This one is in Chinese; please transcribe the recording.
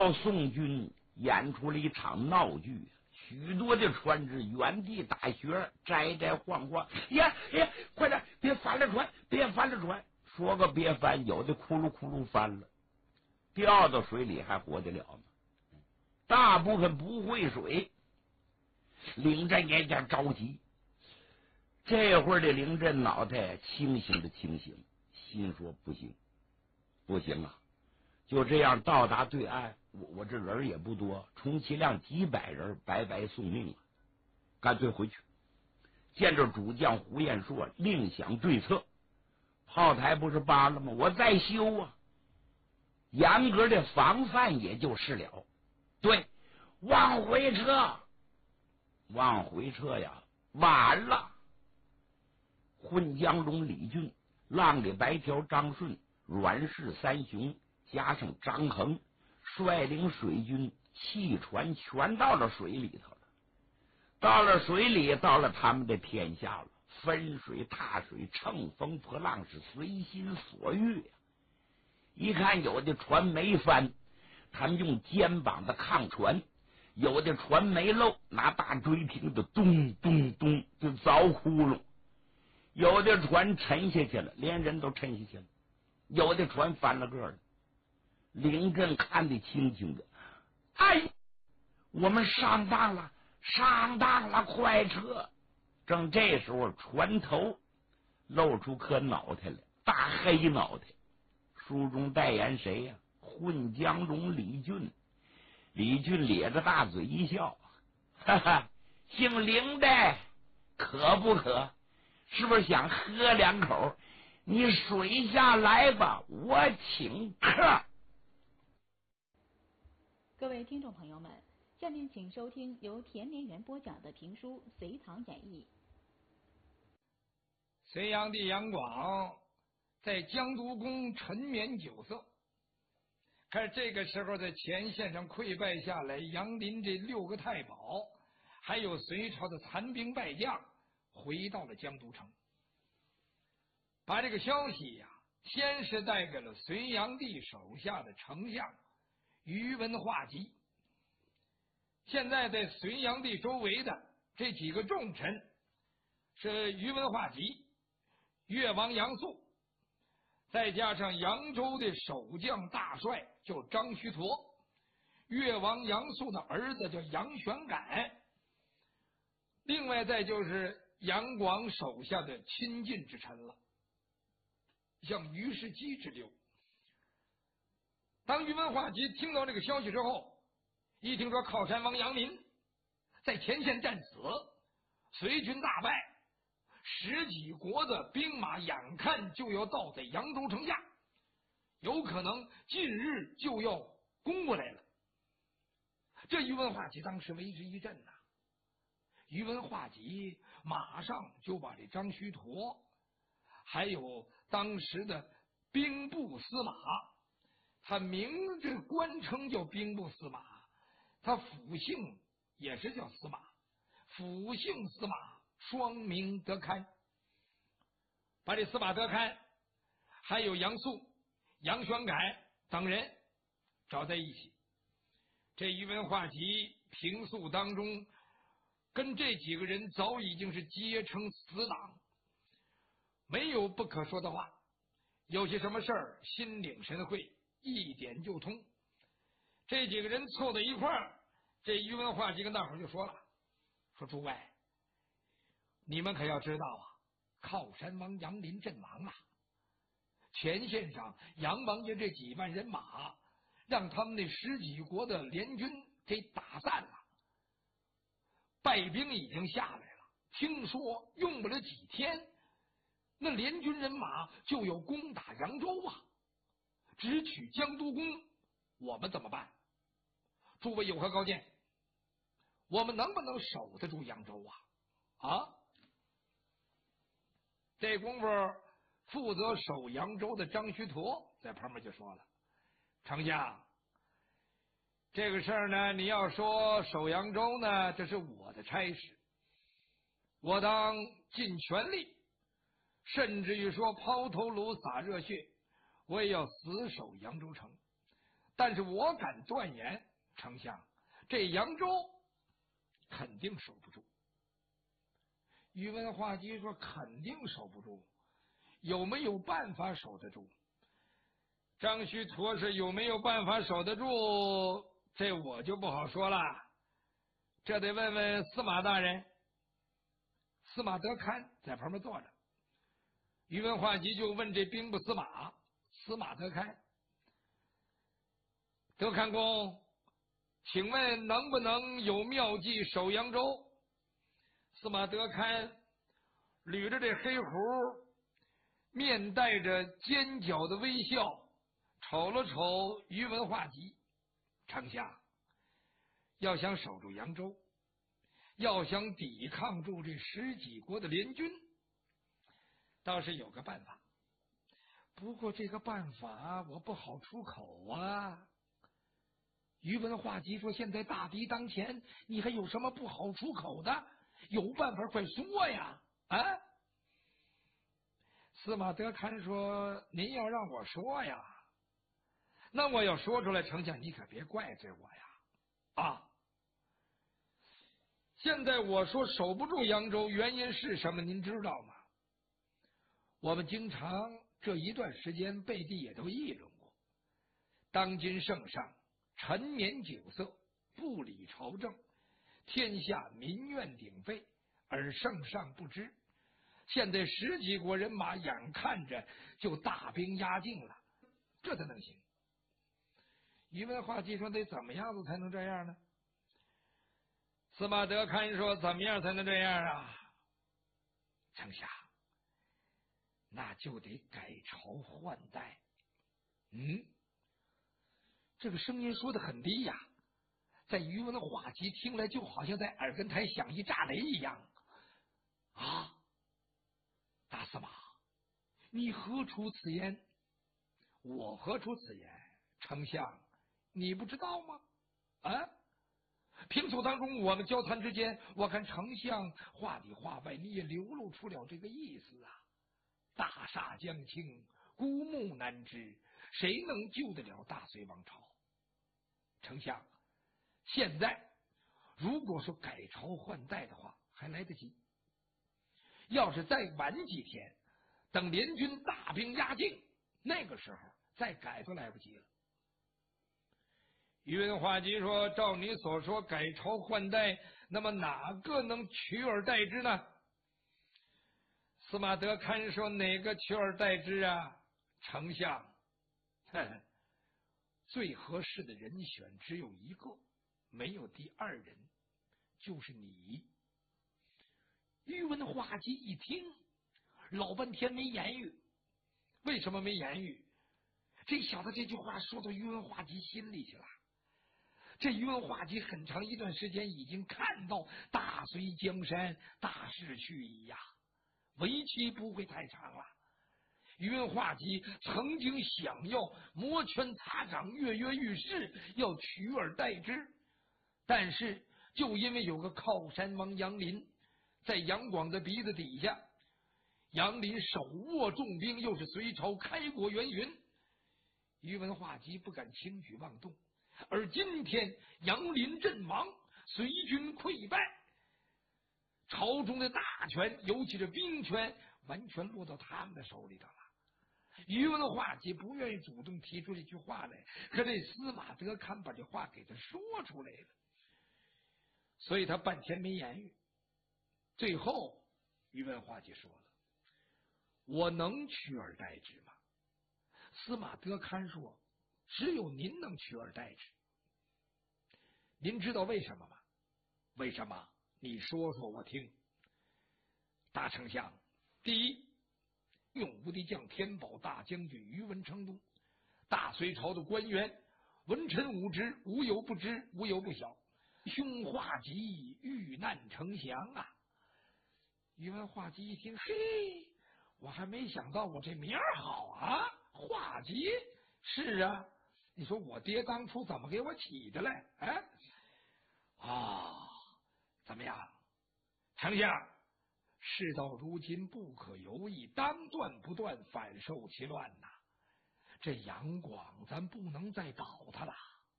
宋军演出了一场闹剧，许多的船只原地打旋，摘晃晃。呀，快点，别翻了船，别翻了船！说个别翻，有的咕噜咕噜翻了，掉到水里还活得了吗？大部分不会水。领阵也点着急，这会儿的领阵脑袋清醒的清醒，心说不行，不行啊！就这样到达对岸，我这人也不多，充其量几百人，白白送命了，干脆回去。见着主将胡彦硕，另想对策。炮台不是扒了吗？我再修啊！严格的防范也就是了。对，往回撤。往回撤呀，晚了！混江龙李俊、浪里白条张顺、阮氏三雄，加上张衡，率领水军弃船全到了水里头了。到了水里，到了他们的天下了，分水踏水，乘风破浪，是随心所欲呀。一看有的船没翻，他们用肩膀的抗船。有的船没漏，拿大锥瓶子咚咚咚就凿窟窿；有的船沉下去了，连人都沉下去了；有的船翻了个了。领阵看得清清的，哎，我们上当了，上当了，快撤！正这时候，船头露出颗脑袋来，大黑脑袋。书中代言谁呀？混江龙李俊。李俊咧着大嘴一笑，哈哈，姓林的可不可？是不是想喝两口？你水下来吧，我请客。 各位听众朋友们，下面请收听由田连元播讲的评书《隋唐演义》。 隋炀帝杨广在江都宫沉湎酒色。可是这个时候，在前线上溃败下来，杨林这6个太保，还有隋朝的残兵败将，回到了江都城，把这个消息呀，先是带给了隋炀帝手下的丞相宇文化及。现在在隋炀帝周围的这几个重臣是宇文化及、越王杨素，再加上扬州的守将大帅叫张须陀，越王杨素的儿子叫杨玄感，另外再就是杨广手下的亲近之臣了，像于世基之流。当宇文化及听到这个消息之后，一听说靠山王杨林在前线战死，隋军大败，10几国的兵马眼看就要到在扬州城下，有可能近日就要攻过来了。这宇文化及当时为之一振呐，宇文化及马上就把这张须陀，还有当时的兵部司马，他这官称叫兵部司马，他府姓也是叫司马，府姓司马，双名德堪，把这司马德堪还有杨素、杨玄感等人找在一起。这宇文化及平素当中跟这几个人早已经是结成死党，没有不可说的话，有些什么事儿心领神会，一点就通。这几个人凑在一块儿，这宇文化及跟大伙儿就说了，说诸位，你们可要知道啊，靠山王杨林阵亡了，前线上杨王爷这几万人马让他们那10几国的联军给打散了，败兵已经下来了，听说用不了几天，那联军人马就要攻打扬州啊，直取江都宫，我们怎么办？诸位有何高见？我们能不能守得住扬州啊？这功夫负责守扬州的张须陀在旁边就说了，丞相，这个事儿呢，你要说守扬州呢，这是我的差事，我当尽全力，甚至于说抛头颅洒热血，我也要死守扬州城。 但是我敢断言，丞相，这扬州肯定守不住。宇文化及说肯定守不住，有没有办法守得住？张须陀是有没有办法守得住，这我就不好说了，这得问问司马大人。司马德堪在旁边坐着，宇文化及就问这兵部司马司马德堪：德堪公，请问能不能有妙计守扬州？司马德堪捋着这黑胡，面带着尖角的微笑，瞅了瞅宇文化及。丞相，要想守住扬州，要想抵抗住这十几国的联军，倒是有个办法，不过这个办法我不好出口啊。宇文化及说：“现在大敌当前，你还有什么不好出口的？有办法快说呀！”啊！司马德堪说：“您要让我说呀，那我要说出来，丞相你可别怪罪我呀！啊！现在我说守不住扬州，原因是什么？您知道吗？我们经常这一段时间背地也都议论过，当今圣上沉湎酒色，不理朝政，天下民怨鼎沸，而圣上不知。现在十几国人马眼看着就大兵压境了，这才能行。”宇文化及说：“得怎么样子才能这样呢？”司马德堪说：“怎么样才能这样啊？丞相，那就得改朝换代。”这个声音说得很低呀，在宇文化及听来就好像在耳根台响一炸雷一样。啊！大司马，你何出此言？我何出此言？丞相，你不知道吗？啊！平素当中我们交谈之间，我看丞相话里话外你也流露出了这个意思啊。大厦将倾，孤木难支，谁能救得了大隋王朝？丞相，现在如果说改朝换代的话，还来得及。要是再晚几天，等联军大兵压境，那个时候再改都来不及了。宇文化及说：“照你所说，改朝换代，那么哪个能取而代之呢？”司马德堪说：“哪个取而代之啊？丞相，最合适的人选只有一个，没有第二人，就是你。”宇文化及一听，老半天没言语。为什么没言语？这小子这句话说到宇文化及心里去了。这宇文化及很长一段时间已经看到大隋江山大势去矣呀，为期不会太长了。宇文化及曾经想要摩拳擦掌、跃跃欲试，要取而代之，但是就因为有个靠山王杨林在杨广的鼻子底下，杨林手握重兵，又是隋朝开国元勋，宇文化及不敢轻举妄动。而今天杨林阵亡，隋军溃败，朝中的大权，尤其是兵权，完全落到他们的手里头了。宇文化及不愿意主动提出这句话来，可这司马德堪把这话给他说出来了，所以他半天没言语。最后宇文化及说了：“我能取而代之吗？”司马德堪说：“只有您能取而代之。您知道为什么吗？”“为什么？你说说我听。”“大丞相，第一，用无敌将天宝大将军于文称都，大隋朝的官员文臣武职，无有不知，无有不晓。兄化及遇难成降啊！”宇文化及一听，嘿，我还没想到我这名儿好啊，化及。是啊，你说我爹当初怎么给我起的嘞？怎么样，丞相？事到如今不可犹豫，当断不断，反受其乱呐。 这杨广咱不能再保他了。